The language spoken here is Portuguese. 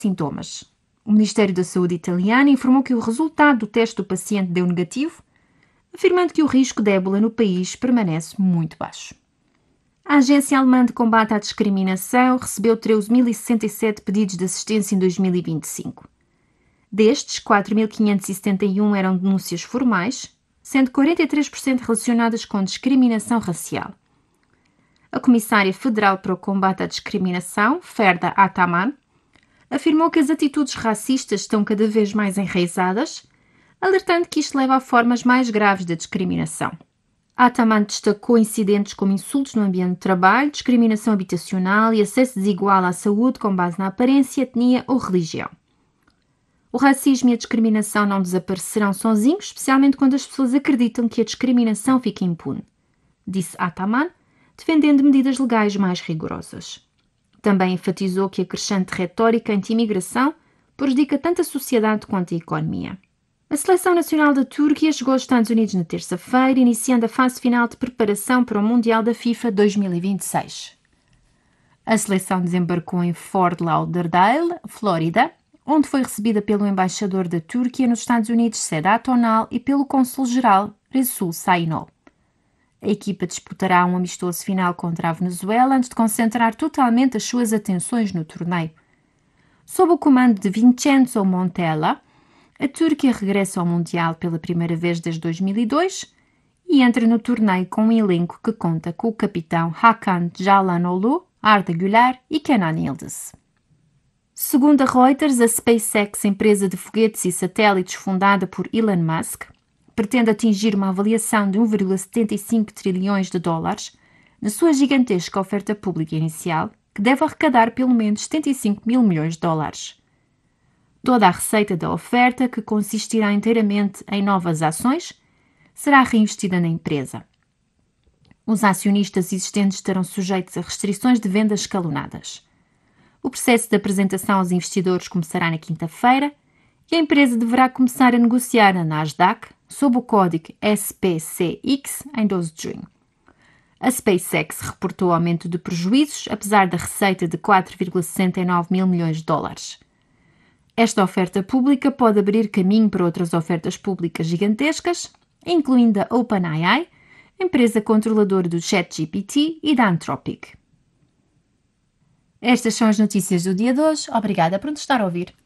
sintomas. O Ministério da Saúde italiano informou que o resultado do teste do paciente deu negativo, afirmando que o risco de ébola no país permanece muito baixo. A Agência Alemã de Combate à Discriminação recebeu 13.067 pedidos de assistência em 2025. Destes, 4.571 eram denúncias formais, sendo 43% relacionadas com discriminação racial. A Comissária Federal para o Combate à Discriminação, Ferda Ataman, afirmou que as atitudes racistas estão cada vez mais enraizadas, alertando que isto leva a formas mais graves de discriminação. Ataman destacou incidentes como insultos no ambiente de trabalho, discriminação habitacional e acesso desigual à saúde com base na aparência, etnia ou religião. O racismo e a discriminação não desaparecerão sozinhos, especialmente quando as pessoas acreditam que a discriminação fica impune, disse Ataman, defendendo medidas legais mais rigorosas. Também enfatizou que a crescente retórica anti-imigração prejudica tanto a sociedade quanto a economia. A Seleção Nacional da Turquia chegou aos Estados Unidos na terça-feira, iniciando a fase final de preparação para o Mundial da FIFA 2026. A seleção desembarcou em Fort Lauderdale, Flórida, onde foi recebida pelo embaixador da Turquia nos Estados Unidos, Sedat Onal, e pelo cônsul-geral, Resul Sainol. A equipa disputará um amistoso final contra a Venezuela antes de concentrar totalmente as suas atenções no torneio. Sob o comando de Vincenzo Montella, a Turquia regressa ao Mundial pela primeira vez desde 2002 e entra no torneio com um elenco que conta com o capitão Hakan Calhanoglu, Arda Güler e Kenan Yıldız. Segundo a Reuters, a SpaceX, empresa de foguetes e satélites fundada por Elon Musk, pretende atingir uma avaliação de 1,75 trilhões de dólares na sua gigantesca oferta pública inicial, que deve arrecadar pelo menos 75 mil milhões de dólares. Toda a receita da oferta, que consistirá inteiramente em novas ações, será reinvestida na empresa. Os acionistas existentes estarão sujeitos a restrições de vendas escalonadas. O processo de apresentação aos investidores começará na quinta-feira e a empresa deverá começar a negociar na Nasdaq sob o código SPCX em 12 de junho. A SpaceX reportou aumento de prejuízos, apesar da receita de 4,69 mil milhões de dólares. Esta oferta pública pode abrir caminho para outras ofertas públicas gigantescas, incluindo a OpenAI, empresa controladora do ChatGPT e da Anthropic. Estas são as notícias do dia de hoje. Obrigada por nos estar a ouvir.